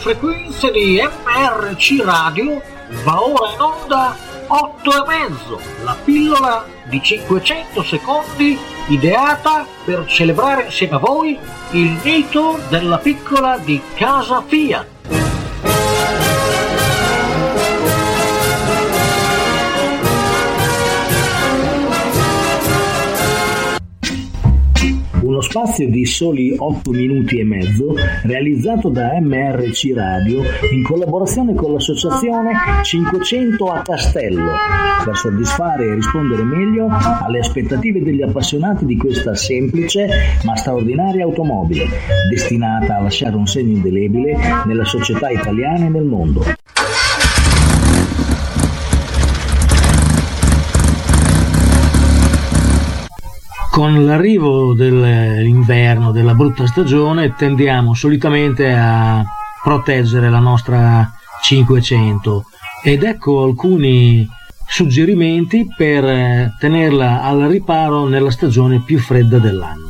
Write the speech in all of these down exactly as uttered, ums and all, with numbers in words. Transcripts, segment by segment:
frequenze di M R C Radio va ora in onda otto e mezzo, la pillola di cinquecento secondi ideata per celebrare insieme a voi il mito della piccola di casa Fiat. Uno spazio di soli otto minuti e mezzo realizzato da M R C Radio in collaborazione con l'associazione cinquecento a Castello per soddisfare e rispondere meglio alle aspettative degli appassionati di questa semplice ma straordinaria automobile destinata a lasciare un segno indelebile nella società italiana e nel mondo. Con l'arrivo dell'inverno, della brutta stagione, tendiamo solitamente a proteggere la nostra cinquecento ed ecco alcuni suggerimenti per tenerla al riparo nella stagione più fredda dell'anno.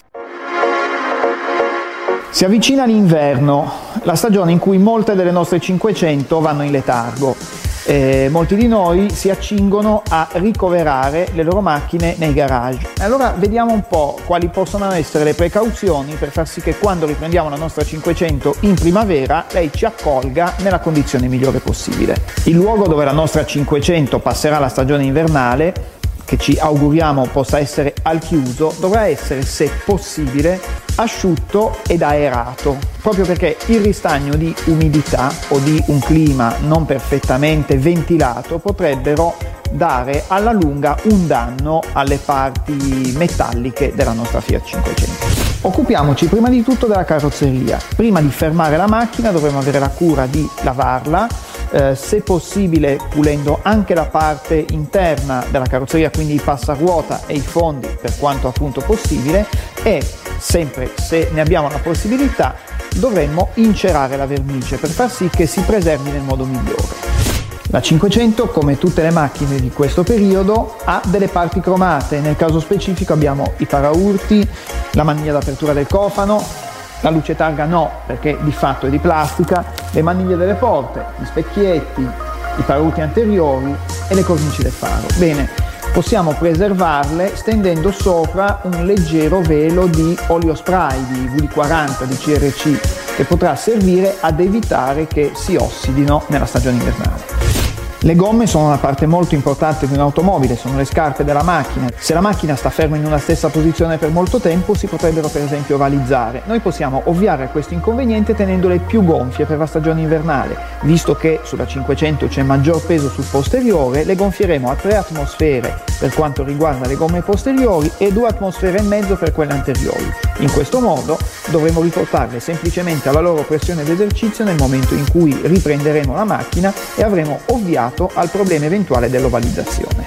Si avvicina l'inverno, la stagione in cui molte delle nostre cinquecento vanno in letargo. Eh, molti di noi si accingono a ricoverare le loro macchine nei garage. Allora vediamo un po' quali possono essere le precauzioni per far sì che quando riprendiamo la nostra cinquecento in primavera lei ci accolga nella condizione migliore possibile. Il luogo dove la nostra cinquecento passerà la stagione invernale, che ci auguriamo possa essere al chiuso, dovrà essere, se possibile, asciutto ed aerato, proprio perché il ristagno di umidità o di un clima non perfettamente ventilato potrebbero dare alla lunga un danno alle parti metalliche della nostra Fiat cinquecento. Occupiamoci prima di tutto della carrozzeria. Prima di fermare la macchina dovremo avere la cura di lavarla, eh, se possibile pulendo anche la parte interna della carrozzeria, quindi i passaruota e i fondi per quanto appunto possibile, e sempre se ne abbiamo la possibilità dovremmo incerare la vernice per far sì che si preservi nel modo migliore. La cinquecento, come tutte le macchine di questo periodo, ha delle parti cromate. Nel caso specifico abbiamo i paraurti, la maniglia d'apertura del cofano, la luce targa no, perché di fatto è di plastica, le maniglie delle porte, gli specchietti, i paraurti anteriori e le cornici del faro. Bene, possiamo preservarle stendendo sopra un leggero velo di olio spray, di V D quaranta, di C R C, che potrà servire ad evitare che si ossidino nella stagione invernale. Le gomme sono una parte molto importante di un'automobile, sono le scarpe della macchina. Se la macchina sta ferma in una stessa posizione per molto tempo si potrebbero per esempio ovalizzare. Noi possiamo ovviare a questo inconveniente tenendole più gonfie per la stagione invernale. Visto che sulla cinquecento c'è maggior peso sul posteriore, le gonfieremo a tre atmosfere per quanto riguarda le gomme posteriori e due atmosfere e mezzo per quelle anteriori. In questo modo dovremo riportarle semplicemente alla loro pressione d'esercizio nel momento in cui riprenderemo la macchina e avremo ovviato al problema eventuale dell'ovalizzazione.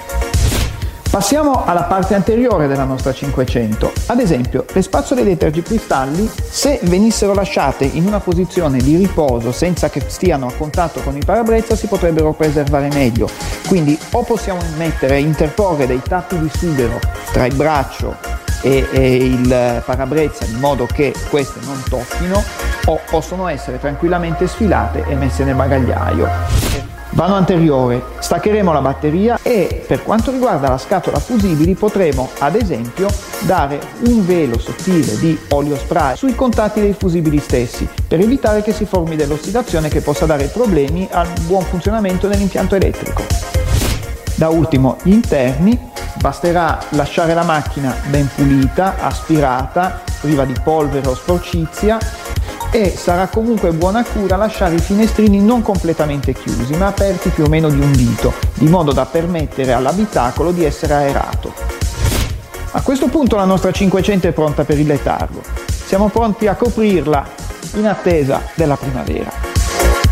Passiamo alla parte anteriore della nostra cinquecento. Ad esempio, le spazzole dei tergicristalli, se venissero lasciate in una posizione di riposo senza che stiano a contatto con il parabrezza, si potrebbero preservare meglio. Quindi o possiamo mettere, interporre dei tappi di sughero tra il braccio e, e il parabrezza in modo che queste non tocchino, o possono essere tranquillamente sfilate e messe nel bagagliaio. Vano anteriore, staccheremo la batteria e per quanto riguarda la scatola fusibili potremo ad esempio dare un velo sottile di olio spray sui contatti dei fusibili stessi per evitare che si formi dell'ossidazione che possa dare problemi al buon funzionamento dell'impianto elettrico. Da ultimo gli interni, basterà lasciare la macchina ben pulita, aspirata, priva di polvere o sporcizia, e sarà comunque buona cura lasciare i finestrini non completamente chiusi ma aperti più o meno di un dito, di modo da permettere all'abitacolo di essere aerato. A questo punto la nostra cinquecento è pronta per il letargo. Siamo pronti a coprirla in attesa della primavera.